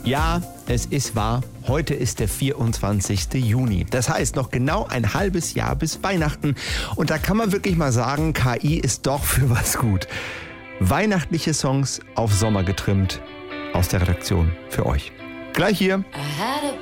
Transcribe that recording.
Ja, es ist wahr. Heute ist der 24. Juni. Das heißt, noch genau ein halbes Jahr bis Weihnachten. Und da kann man wirklich mal sagen, KI ist doch für was gut. Weihnachtliche Songs auf Sommer getrimmt aus der Redaktion für euch. Gleich hier.